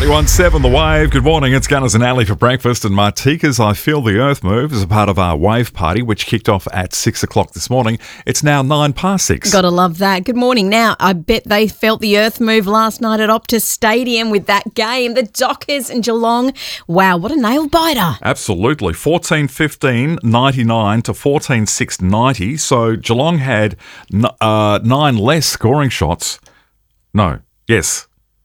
91.7 The Wave. Good morning. It's Gunners and Ali for breakfast. And Martika's I Feel the Earth Move is a part of our wave party, which kicked off at 6 o'clock this morning. It's now 6:09. Gotta love that. Good morning. Now, I bet they felt the earth move last night at Optus Stadium with that game. The Dockers and Geelong. Wow, what a nail biter. Absolutely. 14-15-99 to 14-6-90. So Geelong had 9 less scoring shots. No. Yes.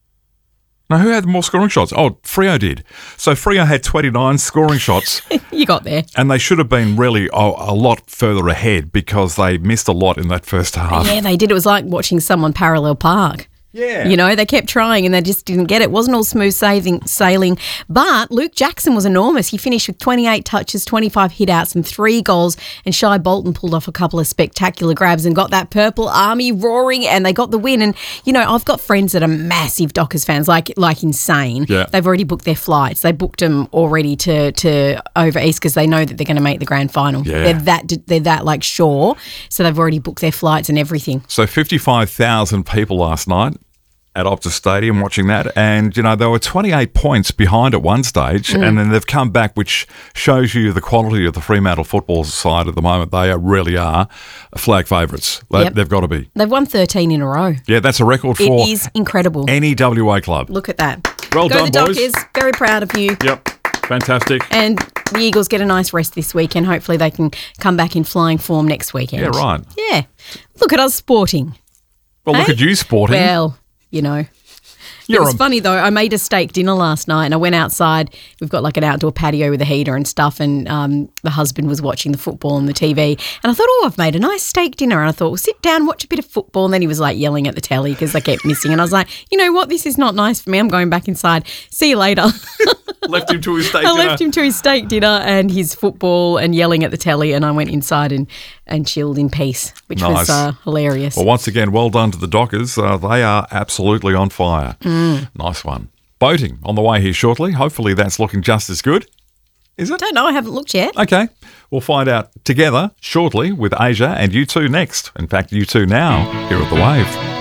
No, who had more scoring shots? Oh, Freo did. So Freo had 29 scoring shots. You got there. And they should have been really a lot further ahead because they missed a lot in that first half. Yeah, they did. It was like watching someone parallel park. Yeah. You know, they kept trying and they just didn't get it. It wasn't all smooth sailing. But Luke Jackson was enormous. He finished with 28 touches, 25 hit-outs and 3 goals. And Shai Bolton pulled off a couple of spectacular grabs and got that Purple Army roaring and they got the win. And, you know, I've got friends that are massive Dockers fans, like insane. Yeah. They've already booked their flights. They booked them already to over East because they know that they're going to make the grand final. Yeah. They're that like sure. So they've already booked their flights and everything. So 55,000 people last night at Optus Stadium watching that, and you know they were 28 points behind at one stage, and then they've come back, which shows you the quality of the Fremantle football side at the moment. They really are flag favourites. Yep. They've got to be. They've won 13 in a row. Yeah, that's a record for It is incredible. any WA club. Look at that. Well Go done, the boys. Dockers. Very proud of you. Yep, fantastic. And the Eagles get a nice rest this weekend. Hopefully they can come back in flying form next weekend. Yeah, right. Yeah. Look at us sporting. Well, look Hey? at you sporting. Well, you know. It was funny though. I made a steak dinner last night and I went outside. We've got like an outdoor patio with a heater and stuff, and the husband was watching the football on the TV and I thought, oh, I've made a nice steak dinner, and I thought, well, sit down, watch a bit of football, and then he was like yelling at the telly because I kept missing, and I was like, you know what, this is not nice for me. I'm going back inside. See you later. Left him to his steak I dinner. left him to his steak dinner and his football and yelling at the telly, and I went inside and chilled in peace, which Nice. was hilarious. Well, once again, well done to the Dockers. They are absolutely on fire. Nice one. Boating on the way here shortly. Hopefully that's looking just as good. Is it? Don't know. I haven't looked yet. Okay. We'll find out together shortly with Asia and U2 next. In fact, U2 now here at The Wave.